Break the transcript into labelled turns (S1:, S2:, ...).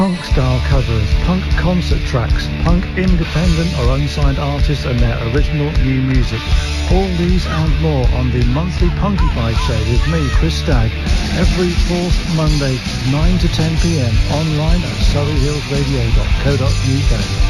S1: Punk style covers, punk concert tracks, punk independent or unsigned artists and their original new music. All these and more on the monthly Punkified show with me, Chris Stagg, every fourth Monday, 9 to 10 p.m. online at surreyhillsradio.co.uk.